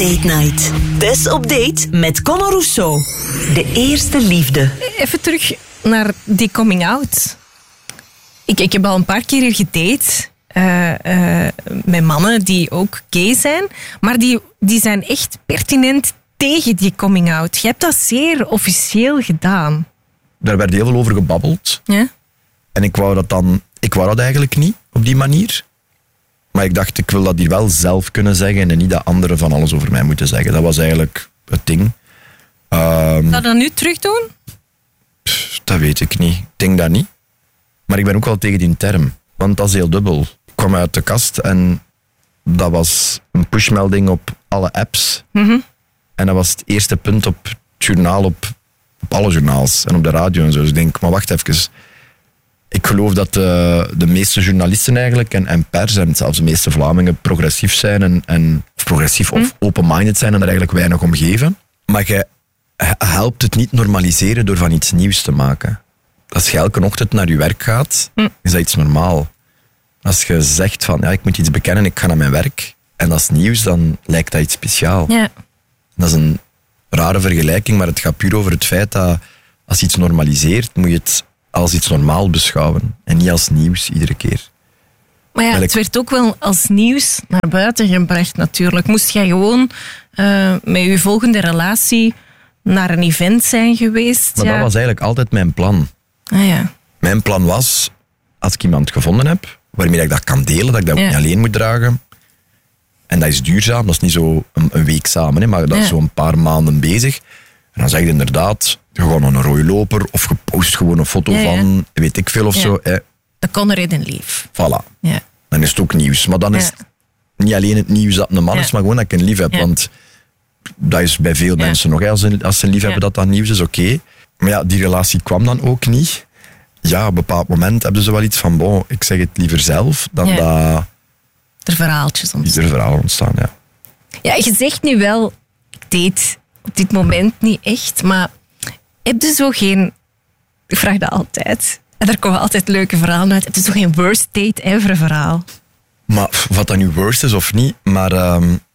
Date Night. Tess op date met Conor Rousseau. De eerste liefde. Even terug naar die coming out. Ik heb al een paar keer hier gedate met mannen die ook gay zijn, maar die zijn echt pertinent tegen die coming out. Je hebt dat zeer officieel gedaan. Daar werd heel veel over gebabbeld. Ja? En ik wou dat eigenlijk niet, op die manier. Maar ik dacht, ik wil dat hier wel zelf kunnen zeggen en niet dat anderen van alles over mij moeten zeggen. Dat was eigenlijk het ding. Zou je dat nu terug doen? Dat weet ik niet. Ik denk dat niet. Maar ik ben ook wel tegen die term. Want dat is heel dubbel. Ik kwam uit de kast en dat was een pushmelding op alle apps. Mm-hmm. En dat was het eerste punt op het journaal, op alle journaals en op de radio en zo. Dus ik denk, maar wacht even. Ik geloof dat de meeste journalisten eigenlijk en pers en zelfs de meeste Vlamingen progressief zijn of progressief of open-minded zijn en er eigenlijk weinig om geven. Maar je helpt het niet normaliseren door van iets nieuws te maken. Als je elke ochtend naar je werk gaat, is dat iets normaal. Als je zegt van, ja, ik moet iets bekennen, ik ga naar mijn werk, en dat is nieuws, dan lijkt dat iets speciaal. Ja. Dat is een rare vergelijking, maar het gaat puur over het feit dat als je iets normaliseert, moet je het als iets normaal beschouwen. En niet als nieuws iedere keer. Maar ja, het werd ook wel als nieuws naar buiten gebracht natuurlijk. Moest jij gewoon met je volgende relatie naar een event zijn geweest? Maar dat was eigenlijk altijd mijn plan. Ah, ja. Mijn plan was, als ik iemand gevonden heb, waarmee ik dat kan delen, dat ik dat ook niet alleen moet dragen. En dat is duurzaam, dat is niet zo een week samen, hè, maar dat is zo een paar maanden bezig. En dan zeg je inderdaad, gewoon een rode loper of je post gewoon een foto van, weet ik veel of zo. Dat kon er in lief. Voilà. Ja. Dan is het ook nieuws. Maar dan is het niet alleen het nieuws dat een man is, maar gewoon dat ik een lief heb. Want dat is bij veel mensen nog. Hè. Als ze een lief hebben dat nieuws is, oké. Maar ja, die relatie kwam dan ook niet. Ja, op een bepaald moment hebben ze wel iets van, bon, ik zeg het liever zelf, dan dat er verhaaltjes ontstaan. Er verhalen ontstaan, ja. Ja, je zegt nu wel, ik date op dit moment niet echt, maar heb je zo geen... Ik vraag dat altijd. En daar komen altijd leuke verhalen uit. Heb je zo geen worst date ever verhaal? Maar wat dat nu worst is of niet, maar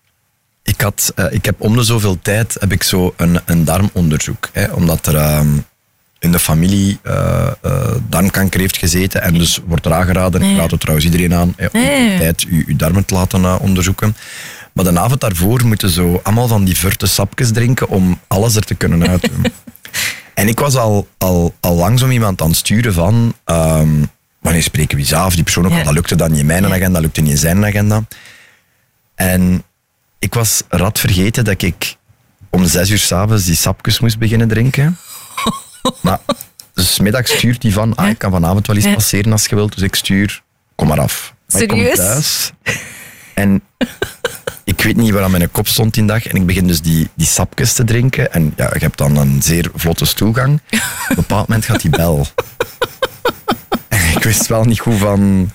ik heb om de zoveel tijd heb ik zo een darmonderzoek. Hè, omdat er in de familie darmkanker heeft gezeten en dus wordt er aangeraden, ik raad het trouwens iedereen aan, om de tijd uw darmen te laten onderzoeken. Maar de avond daarvoor moeten zo allemaal van die vurte sapjes drinken om alles er te kunnen uitdoen. En ik was al langzaam iemand aan het sturen van wanneer spreken we eens af, die persoon ook, want dat lukte dan niet in mijn agenda, dat lukte niet in zijn agenda. En ik was rad vergeten dat ik om 6 uur 's avonds die sapjes moest beginnen drinken. Maar dus 's middags stuurt hij van, ik kan vanavond wel eens passeren als je wilt, dus ik stuur, kom maar af. Maar ik kom thuis en ik weet niet waar aan mijn kop stond die dag en ik begin dus die sapjes te drinken en ja, je hebt dan een zeer vlotte stoelgang. Op een bepaald moment gaat die bel. En ik wist wel niet goed van...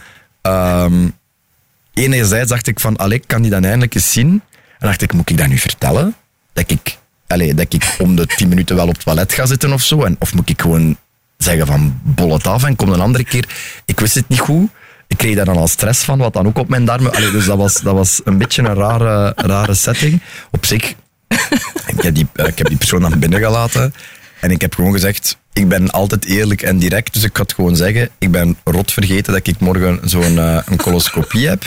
Enerzijds dacht ik van, ik kan die dan eindelijk eens zien. En dacht ik, moet ik dat nu vertellen? Dat ik om de 10 minuten wel op het toilet ga zitten of zo? Of moet ik gewoon zeggen van, bol het af en kom een andere keer? Ik wist het niet goed. Ik kreeg daar dan al stress van, wat dan ook op mijn darmen... dus dat was een beetje een rare setting. Op zich, ik heb die persoon dan binnengelaten en ik heb gewoon gezegd, ik ben altijd eerlijk en direct, dus ik ga het gewoon zeggen, ik ben rot vergeten dat ik morgen zo'n een coloscopie heb.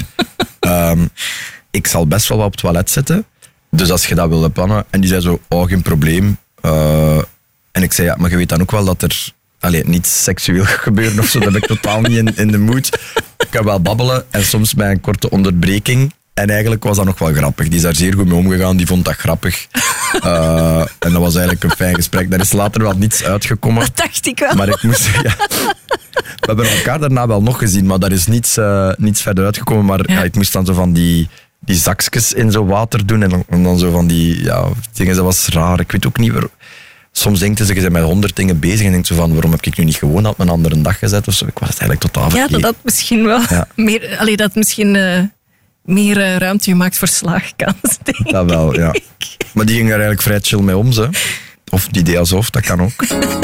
Ik zal best wel wat op het toilet zitten, dus als je dat wil plannen. En die zei zo, geen probleem. En ik zei, maar je weet dan ook wel dat er niets seksueel gebeuren of zo, dat ben ik totaal niet in de mood. Ik kan wel babbelen en soms bij een korte onderbreking. En eigenlijk was dat nog wel grappig. Die is daar zeer goed mee omgegaan, die vond dat grappig. En dat was eigenlijk een fijn gesprek. Daar is later wel niets uitgekomen. Dat dacht ik wel. Maar ik moest... Ja, we hebben elkaar daarna wel nog gezien, maar daar is niets verder uitgekomen. Maar ik moest dan zo van die zakjes in zo water doen en dan zo van die dingen. Dat was raar. Ik weet ook niet waar... Soms denken ze, je bent met 100 dingen bezig en denkt zo van, waarom heb ik nu niet gewoon op een andere dag gezet of zo? Ik was het eigenlijk totaal vergeten. Ja, dat misschien wel meer... dat misschien... meer ruimte gemaakt voor slaagkans, denk ik. Dat wel, ja. Maar die ging er eigenlijk vrij chill mee om, ze. Of die deed alsof, dat kan ook.